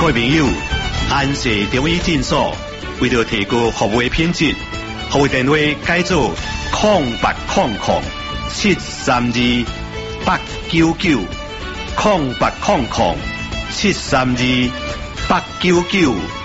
各位朋友，安氏中医诊所为了提高服务的品质，服务电话改做0800-732-899，0800-732-899。